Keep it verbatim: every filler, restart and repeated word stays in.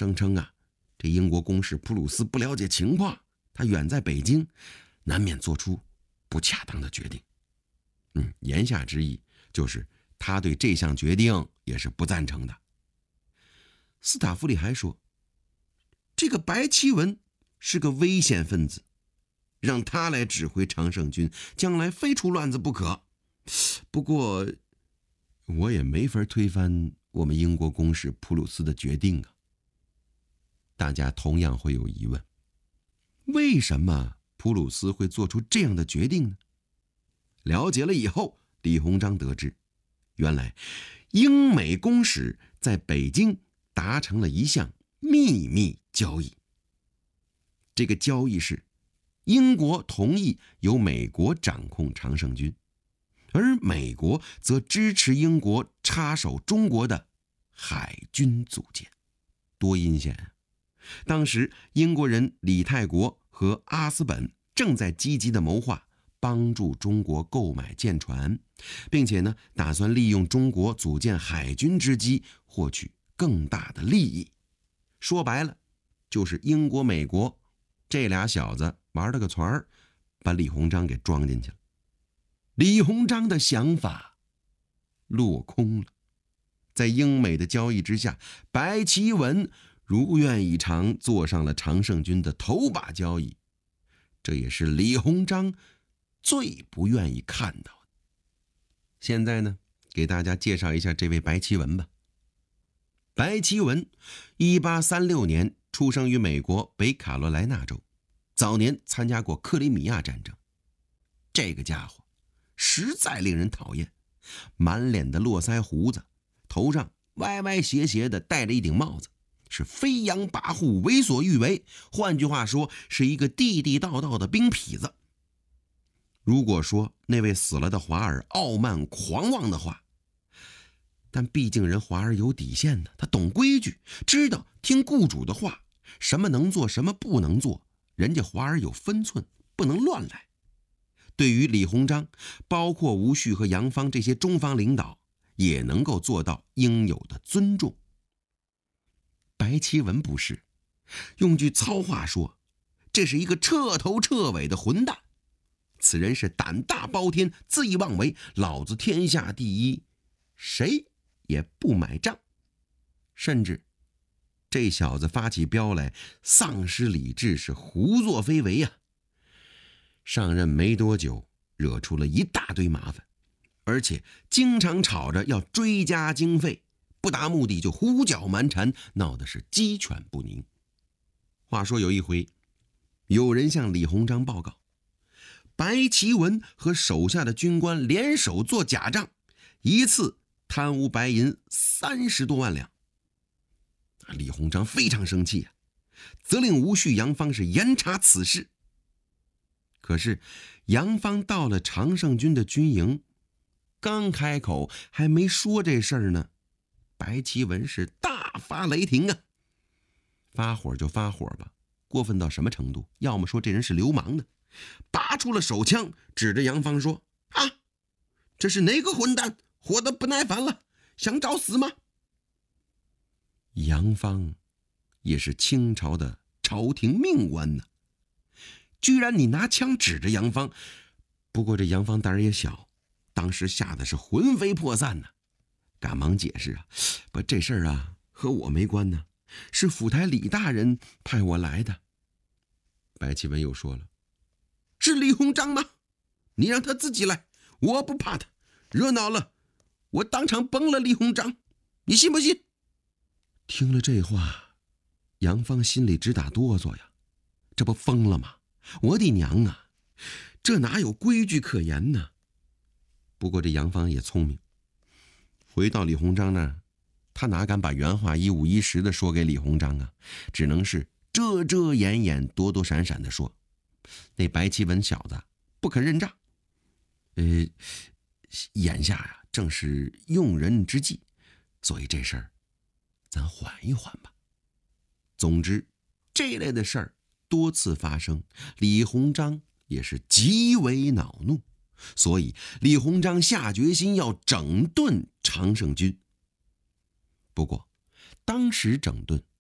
声称啊，这英国公使普鲁斯不了解情况，他远在北京，难免做出不恰当的决定。嗯，言下之意就是他对这项决定也是不赞成的。斯塔夫利还说，这个白奇文是个危险分子，让他来指挥常胜军，将来非出乱子不可。不过我也没法推翻我们英国公使普鲁斯的决定啊。大家同样会有疑问，为什么普鲁斯会做出这样的决定呢？了解了以后，李鸿章得知，原来英美公使在北京达成了一项秘密交易。这个交易是英国同意由美国掌控常胜军，而美国则支持英国插手中国的海军组建。多阴险啊！当时英国人李泰国和阿斯本正在积极的谋划帮助中国购买舰船，并且呢，打算利用中国组建海军之机获取更大的利益。说白了，就是英国美国这俩小子玩了个团儿，把李鸿章给装进去了。李鸿章的想法落空了。在英美的交易之下，白奇文如愿以偿坐上了常胜军的头把交椅，这也是李鸿章最不愿意看到的。现在呢，给大家介绍一下这位白奇文吧。白奇文一八三六年出生于美国北卡罗来纳州，早年参加过克里米亚战争。这个家伙实在令人讨厌，满脸的络腮胡子，头上歪歪斜斜的戴着一顶帽子，是飞扬跋扈，为所欲为，换句话说，是一个地地道道的兵痞子。如果说那位死了的华儿傲慢狂妄的话，但毕竟人华儿有底线的，他懂规矩，知道听雇主的话，什么能做什么不能做，人家华儿有分寸，不能乱来。对于李鸿章，包括吴旭和杨芳这些中方领导，也能够做到应有的尊重。白奇文不是，用句糙话说，这是一个彻头彻尾的混蛋。此人是胆大包天，恣意妄为，老子天下第一，谁也不买账。甚至这小子发起飙来，丧失理智，是胡作非为啊！上任没多久，惹出了一大堆麻烦，而且经常吵着要追加经费，不达目的就胡搅蛮缠，闹得是鸡犬不宁。话说有一回，有人向李鸿章报告，白奇文和手下的军官联手做假账，一次贪污白银三十多万两。李鸿章非常生气啊，责令吴旭、杨芳是严查此事。可是杨芳到了常胜军的军营，刚开口还没说这事儿呢，白奇文是大发雷霆啊！发火就发火吧，过分到什么程度？要么说这人是流氓呢，拔出了手枪，指着杨芳说：“啊，这是哪个混蛋活得不耐烦了，想找死吗？”杨芳也是清朝的朝廷命官呢，居然你拿枪指着杨芳。不过这杨芳胆儿也小，当时吓得是魂飞魄散呢，赶忙解释啊，不，这事儿啊和我没关呢，是府台李大人派我来的。白奇文又说了，是李鸿章吗？你让他自己来，我不怕他，热闹了我当场崩了李鸿章，你信不信？听了这话，杨芳心里直打哆嗦呀，这不疯了吗？我的娘啊，这哪有规矩可言呢？不过这杨芳也聪明，回到李鸿章那儿，他哪敢把原话一五一十的说给李鸿章啊，只能是遮遮掩掩，躲躲闪闪的说，那白奇文小子不肯认账。呃，眼下呀、啊，正是用人之际，所以这事儿咱缓一缓吧。总之，这类的事儿多次发生，李鸿章也是极为恼怒，所以李鸿章下决心要整顿常胜军。不过当时整顿